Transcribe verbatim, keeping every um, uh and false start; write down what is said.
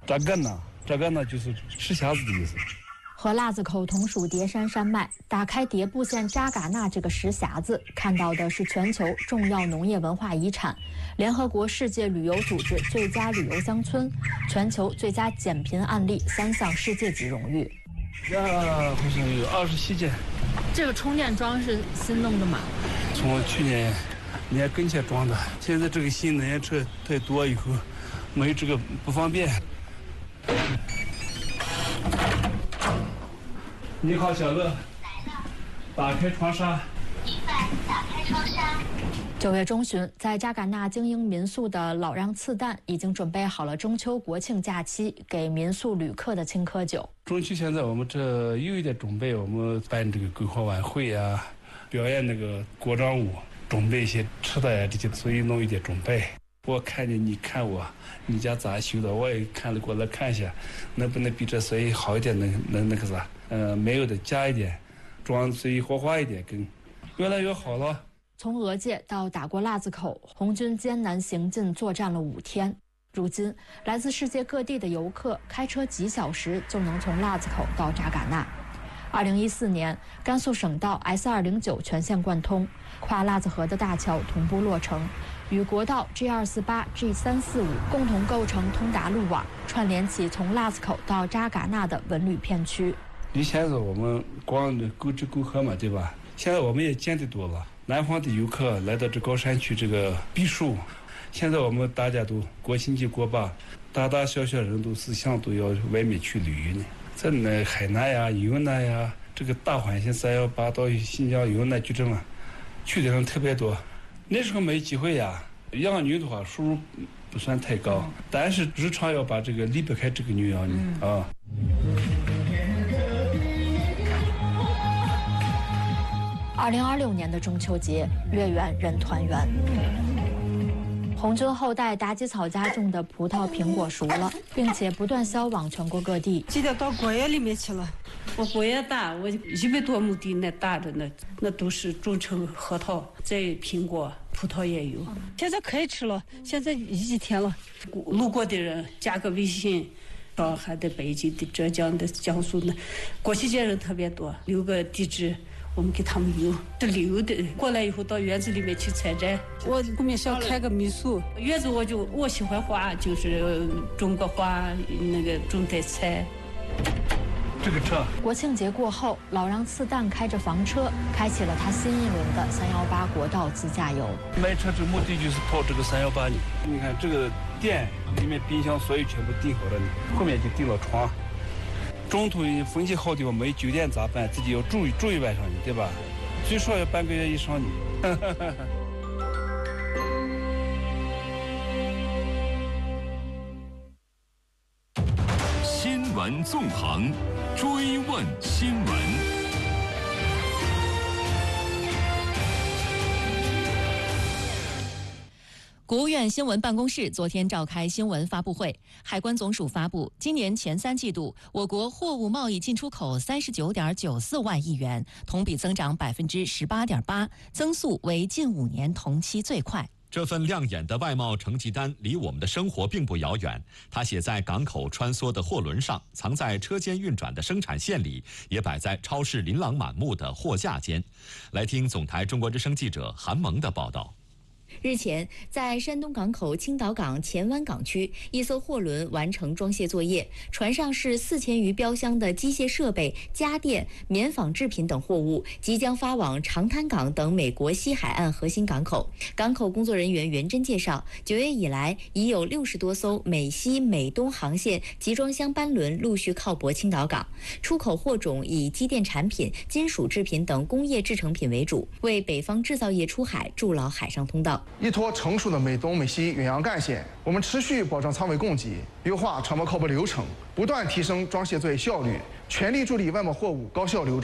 扎尕那，扎尕那就是吃匣子的意思。 和腊子口同属叠山山脉，打开迭部县扎尕那这个石匣子，看到的是全球重要农业文化遗产、联合国世界旅游组织最佳旅游乡村、全球最佳减贫案例三项世界级荣誉。 呀，好像有二十七件。 这个充电桩是新弄的吗？ 从去年年跟前装的，现在这个新能源车太多以后，没有这个不方便。你好，小乐。来了。打开窗纱。 明白，打开窗纱。九月中旬，在扎尕那精英民宿的老让次旦已经准备好了中秋国庆假期给民宿旅客的青稞酒。 中秋现在我们这有一点准备，我们办这个篝火晚会呀、啊，表演那个国章舞，准备一些吃的呀这些，所以弄一点准备。我看见你看我，你家咋修的？我也看了过来看一下，能不能比这随意好一点？能能那个啥？呃，没有的加一点，装随意火花一点，更越来越好了。 从俄界到打过腊子口，红军艰难行进作战了五天。如今，来自世界各地的游客开车几小时就能从腊子口到扎尕那。二零一四年，甘肃省道 S 二零九全线贯通，跨腊子河的大桥同步落成，与国道 G 二四八、G 三四五共同构成通达路网，串联起从腊子口到扎尕那的文旅片区。 以前是我们光沟支沟河嘛，对吧？现在我们也见得多了，南方的游客来到这高山区这个避暑。现在我们大家都国庆节过吧，大大小小人都思想都要外面去旅游呢。在那海南呀、云南呀，这个大环线三幺八到新疆云南就这么去的人特别多。那时候没机会呀，养牛的话收入不算太高，但是日常要把这个离不开这个牛羊呢、嗯、啊。 二零二六年的中秋节，月圆人团圆。红军后代妲己草家种的葡萄、苹果熟了，并且不断销往全国各地。 今天到果园里面去了， 我果园大，我一百多亩地那大着呢，那都是种成核桃，再苹果、葡萄也有。 现在可以吃了，现在一几天了。 路过的人加个微信，上海的、北京的、浙江的、江苏的，国庆节人特别多，留个地址。我们给他们邮，这旅游的过来以后到园子里面去采摘。 我后面想开个民宿， 园子我就我喜欢花，就是种个花，那个种点菜。 这个车， 国庆节过后，老让次旦开着房车，开启了他新一轮的三幺八国道自驾游。 买车这目的就是跑这个三幺八呢。你看这个店里面冰箱所有全部订好了呢，后面就订了床。中途风气好的话没酒店咋办？自己要住住一晚上呢，对吧？最少要半个月以上呢。 新闻纵横，追问新闻。 国务院新闻办公室昨天召开新闻发布会，海关总署发布，今年前三季度，我国货物贸易进出口三十九点九四万亿元，同比增长百分之十八点八，增速为近五年同期最快。 这份亮眼的外贸成绩单离我们的生活并不遥远，它写在港口穿梭的货轮上，藏在车间运转的生产线里，也摆在超市琳琅满目的货架间。来听总台中国之声记者韩萌的报道。 日前，在山东港口青岛港前湾港区，一艘货轮完成装卸作业，船上是四千余标箱的机械设备、家电、棉纺制品等货物，即将发往长滩港等美国西海岸核心港口。港口工作人员袁真介绍，九月以来，已有六十多艘美西、美东航线集装箱班轮陆续靠泊青岛港，出口货种以机电产品、金属制品等工业制成品为主，为北方制造业出海筑牢海上通道。 依托成熟的美东美西远洋干线，我们持续保障仓位供给，优化船舶靠泊流程，不断提升装卸作业效率，全力助力外贸货物高效流转。